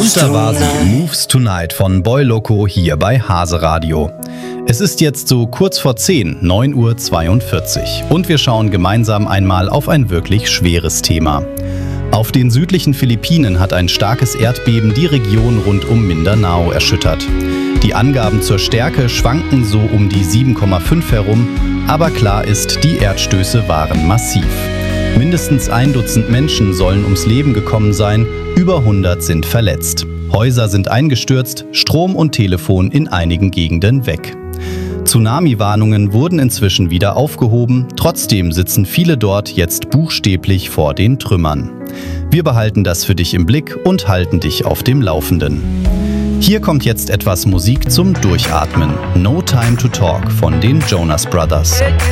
Und da war sie, Moves Tonight von Boy Loco hier bei Hase Radio. Es ist jetzt so kurz vor 10, 9:42 Uhr. Und wir schauen gemeinsam einmal auf ein wirklich schweres Thema. Auf den südlichen Philippinen hat ein starkes Erdbeben die Region rund um Mindanao erschüttert. Die Angaben zur Stärke schwanken so um die 7,5 herum, aber klar ist, die Erdstöße waren massiv. Mindestens 1 Dutzend Menschen sollen ums Leben gekommen sein, über 100 sind verletzt. Häuser sind eingestürzt, Strom und Telefon in einigen Gegenden weg. Tsunami-Warnungen wurden inzwischen wieder aufgehoben, trotzdem sitzen viele dort jetzt buchstäblich vor den Trümmern. Wir behalten das für dich im Blick und halten dich auf dem Laufenden. Hier kommt jetzt etwas Musik zum Durchatmen. No Time to Talk von den Jonas Brothers.